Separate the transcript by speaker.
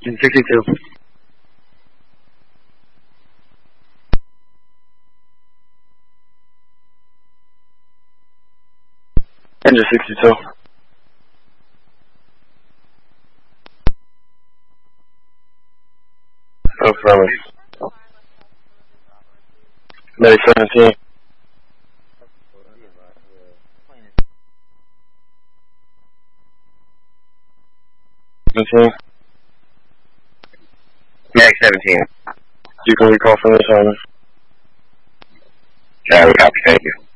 Speaker 1: 62. Engine 62. No promise. May 17. 17.
Speaker 2: Mag 17.
Speaker 1: You can recall from this owner.
Speaker 2: We copy, thank you.